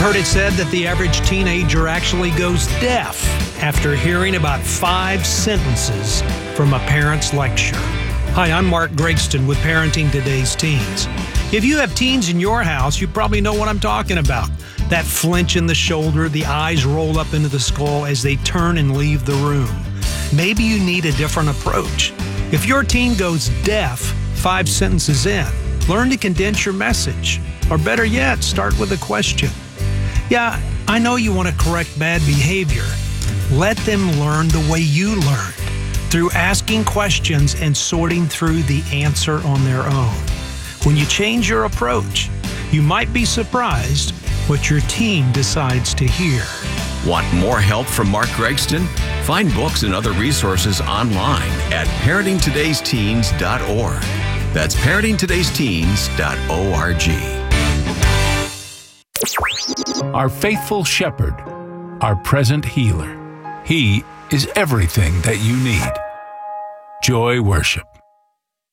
heard it said that the average teenager actually goes deaf after hearing about 5 sentences from a parent's lecture. Hi, I'm Mark Gregston with Parenting Today's Teens. If you have teens in your house, you probably know what I'm talking about. That flinch in the shoulder, the eyes roll up into the skull as they turn and leave the room. Maybe you need a different approach. If your teen goes deaf 5 sentences in, learn to condense your message. Or better yet, start with a question. Yeah, I know you want to correct bad behavior. Let them learn the way you learned, through asking questions and sorting through the answer on their own. When you change your approach, you might be surprised what your teen decides to hear. Want more help from Mark Gregston? Find books and other resources online at parentingtodaysteens.org. That's parentingtodaysteens.org. Our faithful shepherd, our present healer. He is everything that you need. Joy Worship.